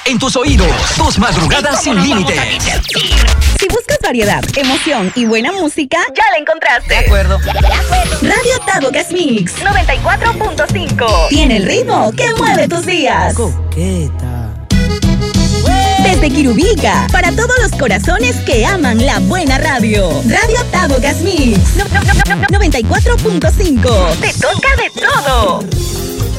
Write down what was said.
en tus oídos. 2 madrugadas sin límite. Si buscas variedad, emoción y buena música, ya la encontraste. De acuerdo. Radio Tabocas Mix 94.5. tiene el ritmo que mueve tus días. Coqueta. Desde Quirubilca, para todos los corazones que aman la buena radio. Radio Tabocas Mix 94.5. Te toca de todo.